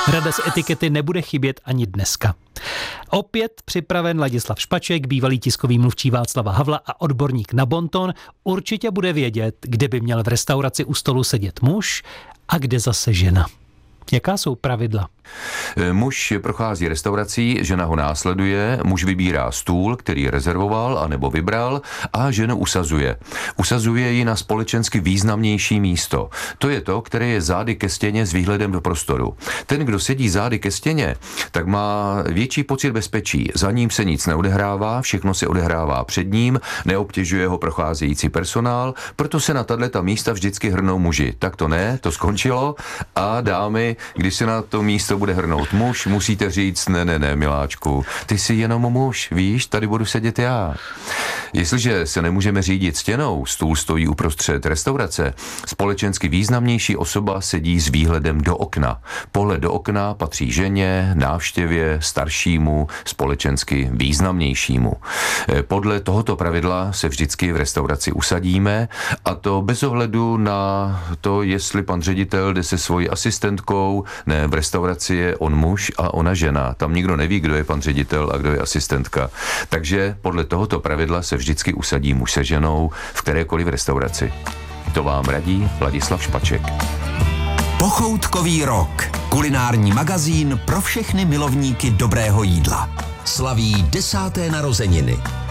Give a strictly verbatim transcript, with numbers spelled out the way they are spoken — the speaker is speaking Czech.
Rada z etikety nebude chybět ani dneska. Opět připraven Ladislav Špaček, bývalý tiskový mluvčí Václava Havla a odborník na bonton, určitě bude vědět, kde by měl v restauraci u stolu sedět muž a kde zase žena. Jaká jsou pravidla? Muž prochází restaurací, žena ho následuje, muž vybírá stůl, který rezervoval anebo vybral a ženu usazuje. Usazuje ji na společensky významnější místo. To je to, které je zády ke stěně s výhledem do prostoru. Ten, kdo sedí zády ke stěně, tak má větší pocit bezpečí. Za ním se nic neodehrává, všechno se odehrává před ním, neobtěžuje ho procházející personál, proto se na tato místa vždycky hrnou muži. Tak to ne, to skončilo a dámy, když se na to místo bude hrnout muž, musíte říct, ne, ne, ne, miláčku, ty jsi jenom muž, víš, tady budu sedět já. Jestliže se nemůžeme řídit stěnou, stůl stojí uprostřed restaurace, společensky významnější osoba sedí s výhledem do okna. Pohled do okna patří ženě, návštěvě, staršímu, společensky významnějšímu. Podle tohoto pravidla se vždycky v restauraci usadíme, a to bez ohledu na to, jestli pan ředitel jde se svojí asistentkou, ne, v restauraci je on muž a ona žena. Tam nikdo neví, kdo je pan ředitel a kdo je asistentka. Takže podle tohoto pravidla se vždycky usadí muž se ženou v kterékoliv restauraci. To vám radí Ladislav Špaček. Pochoutkový rok. Kulinární magazín pro všechny milovníky dobrého jídla. Slaví desáté narozeniny.